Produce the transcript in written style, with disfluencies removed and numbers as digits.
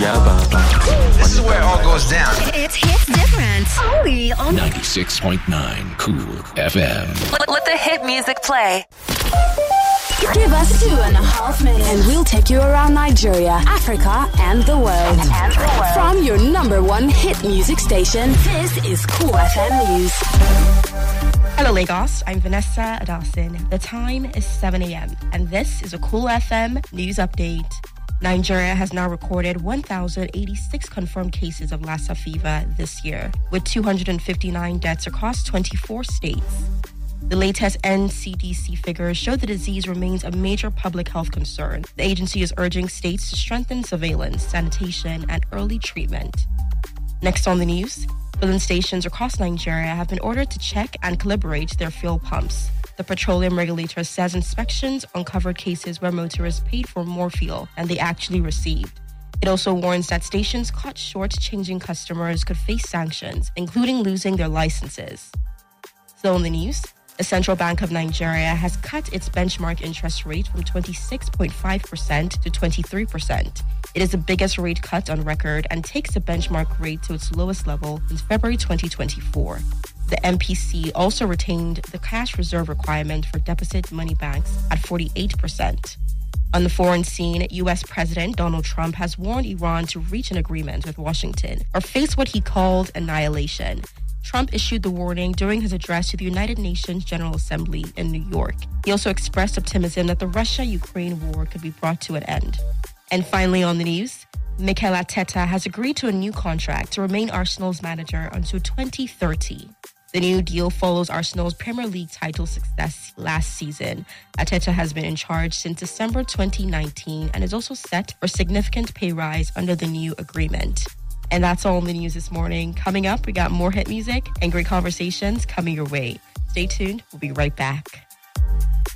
Yeah, Baba. This is where it all goes down. It's hits different. Only on 96.9 Cool FM. Let the hit music play. Give us 2.5 minutes and we'll take you around Nigeria, Africa, and the world. From your number one hit music station, this is Cool FM News. Hello Lagos, I'm Vanessa Adasin. The time is 7 a.m. and this is a Cool FM News Update. Nigeria has now recorded 1,086 confirmed cases of Lassa fever this year, with 259 deaths across 24 states. The latest NCDC figures show the disease remains a major public health concern. The agency is urging states to strengthen surveillance, sanitation, and early treatment. Next on the news, filling stations across Nigeria have been ordered to check and calibrate their fuel pumps. The petroleum regulator says inspections uncovered cases where motorists paid for more fuel than they actually received. It also warns that stations caught short changing customers could face sanctions, including losing their licenses. Still in the news, the Central Bank of Nigeria has cut its benchmark interest rate from 26.5% to 23%. It is the biggest rate cut on record and takes the benchmark rate to its lowest level since February 2024. The MPC also retained the cash reserve requirement for deposit money banks at 48%. On the foreign scene, U.S. President Donald Trump has warned Iran to reach an agreement with Washington or face what he called annihilation. Trump issued the warning during his address to the United Nations General Assembly in New York. He also expressed optimism that the Russia-Ukraine war could be brought to an end. And finally on the news, Mikel Arteta has agreed to a new contract to remain Arsenal's manager until 2030. The new deal follows Arsenal's Premier League title success last season. Arteta has been in charge since December 2019 and is also set for a significant pay rise under the new agreement. And that's all in the news this morning. Coming up, we got more hit music and great conversations coming your way. Stay tuned. We'll be right back.